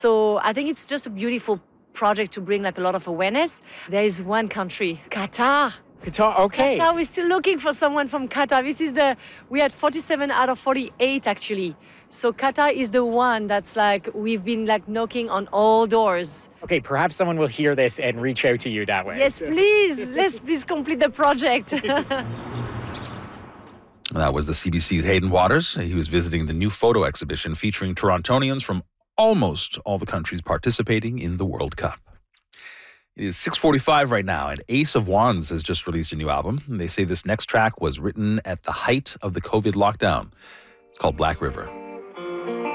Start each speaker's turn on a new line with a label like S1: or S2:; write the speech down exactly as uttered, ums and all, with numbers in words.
S1: So I think it's just a beautiful project to bring like a lot of awareness. There is one country, Qatar.
S2: Qatar, okay.
S1: Qatar, we're still looking for someone from Qatar. This is the, we had forty-seven out of forty-eight actually. So Qatar is the one that's like, we've been like knocking on all doors.
S2: Okay, perhaps someone will hear this and reach out to you that way.
S1: Yes, please. Let's please complete the project.
S3: That was the C B C's Hayden Waters. He was visiting the new photo exhibition featuring Torontonians from almost all the countries participating in the World Cup. It is six forty-five right now, and Ace of Wands has just released a new album. They say this next track was written at the height of the COVID lockdown. It's called Black River.